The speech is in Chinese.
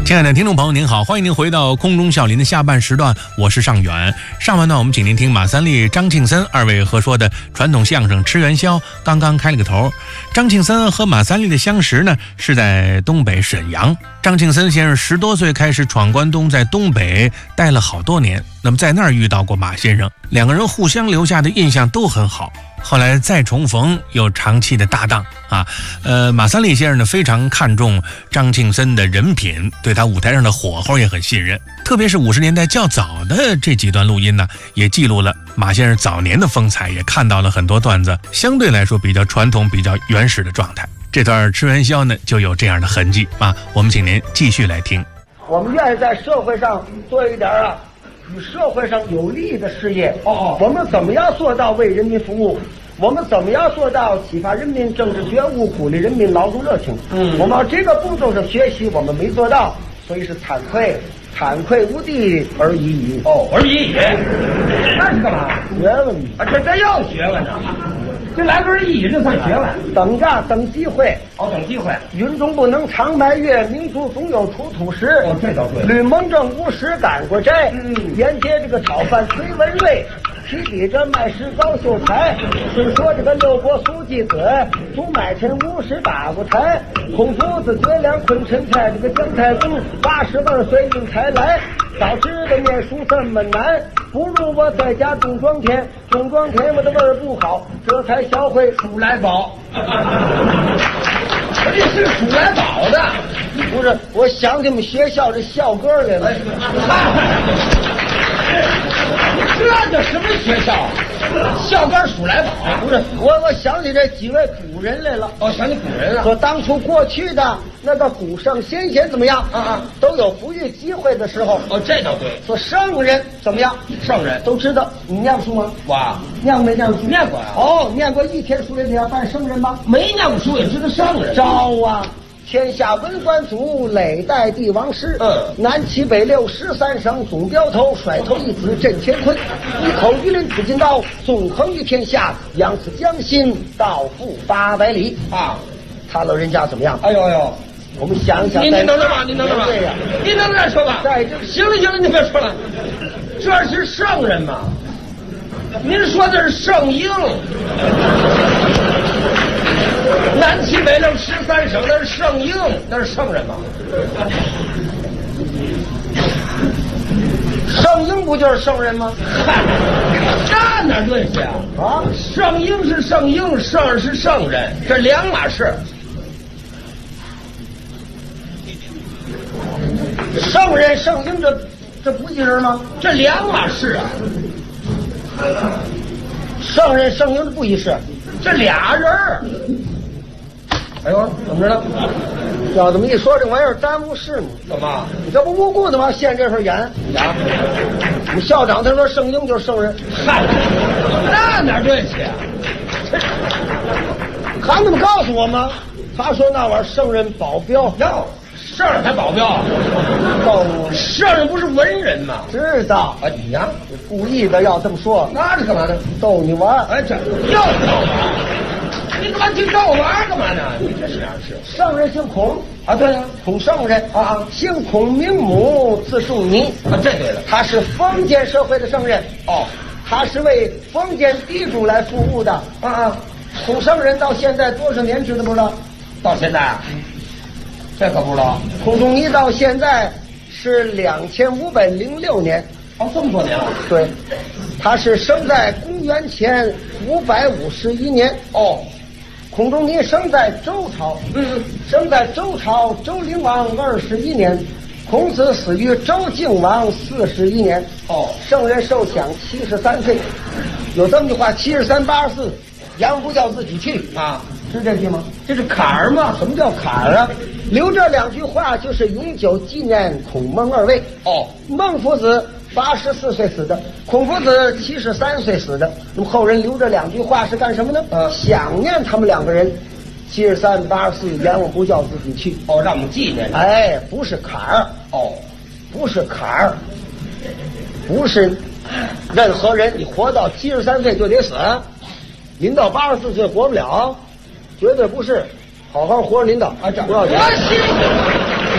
亲爱的听众朋友您好，欢迎您回到空中笑林的下半时段，我是尚远。上半段我们请您听马三立、张庆森二位合说的传统相声吃元宵刚刚开了个头。张庆森和马三立的相识呢是在东北沈阳。张庆森先生10多岁开始闯关东，在东北待了好多年，那么在那儿遇到过马先生，两个人互相留下的印象都很好。后来再重逢，又长期的搭档啊。马三立先生呢非常看重张庆森的人品，对他舞台上的火候也很信任。特别是50年代较早的这几段录音呢，也记录了马先生早年的风采，也看到了很多段子相对来说比较传统、比较原始的状态。这段吃元宵呢就有这样的痕迹啊。我们请您继续来听。 我们愿意在社会上做一点与社会上有利的事业。我们怎么样做到为人民服务？我们怎么样做到启发人民政治觉悟，鼓励人民劳动热情？我们这个步骤上学习，我们没做到，所以是惭愧无地而已矣。 而已。那是干嘛？ 学问啊，这要学问呢。这来个一这算学问。 等机会。 等机会。 云中不能长埋月，明珠总有出土时。 这倒对。 吕蒙正无时赶过斋。沿街这个炒饭崔文瑞，提笔着卖诗高秀才。虽说这个六国苏季子，总买钱50把过台。孔夫子绝粮昆陈泰，这个姜太公80万岁运才来。早知道念书这么难，不如我在家种庄田。种庄田我的味儿不好，这才学会数来宝。 这是数来宝的。 不是，我想起我们学校这校歌来了。 这叫什么学校？校歌数来宝？ 不是，我想起这几位古人来了。 想起古人了。 说当初过去的那个古圣先贤怎么样？都有不遇机会的时候。 这倒对。 说圣人怎么样？ 圣人都知道。你念过书吗？ 我念过没念过书？ 念过呀。 念过一天书也得要办圣人吧？ 没念过书也知道圣人。 招啊！天下文官祖，累代帝王师。南七北六13省，总镖头，甩头一子震乾坤。一口鱼鳞紫金刀，纵横于天下，扬此江心，道覆800里。他老人家怎么样？ 哎呦， 我们想一想。 您等等吧，您等等吧。 对呀， 您等等再说吧。行了，您别说了。这是圣人吗？您说的是圣婴。南七北六13省，那是圣婴，那是圣人吗？ 圣婴不就是圣人吗？ 那哪对去啊？圣婴是圣婴，圣人是圣人，这两码事。 圣人圣婴这不一人吗？ 这两码事啊。 圣人圣婴不一事， 这俩人儿。哎呦，怎么着了？ 要这么一说，这玩意儿耽误事吗？ 怎么？ 你这不无故的吗？现这份演呀？ 你校长他说圣婴就是圣人， 那哪对去啊？ 他怎么告诉我吗？他说那玩意儿圣人保镖。 圣人还保镖？圣人不是文人吗？ 知道啊，你呀， 故意的要这么说。 那是干嘛呢？ 逗你玩。 这又逗玩？你干嘛净逗玩干嘛呢？你这是样事。 圣人姓孔啊，对呀， 孔圣人姓孔，名母，字仲尼这对了。 他是封建社会的圣人。他是为封建地主来服务的。孔圣人到现在多少年知道不知道？ 到现在这可不知道。 孔仲尼到现在是2506年。 这么多年了。 对，他是生在公元前551年。孔仲尼生在周朝。生在周朝周灵王21年，孔子死于周敬王41年。圣人寿享73岁。有这么句话：73、84，羊不叫自己去是这句吗？ 这是坎儿吗？ 什么叫坎儿啊？留这2句话就是永久纪念孔孟二位。孟夫子84岁死的，孔夫子73岁死的。那么后人留这2句话是干什么呢？想念他们2个人。73、84，阎王不叫自己去。 让我们纪念。 不是坎儿。不是坎儿，不是任何人你活到73岁就得死，临到84岁活不了，绝对不是。好好活着，领导不要紧。